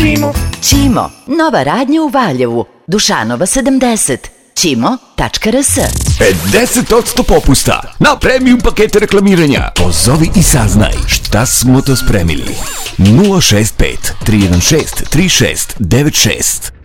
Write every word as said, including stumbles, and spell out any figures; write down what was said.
Ćimo. Ćimo, nova radnja u Valjevu, Dušanova sedamdeset, ćimo tačka r s. pedeset posto popusta na premium pakete reklamiranja. Pozovi i saznaj šta smo to spremili. nula šest pet tri jedan šest tri šest devet šest.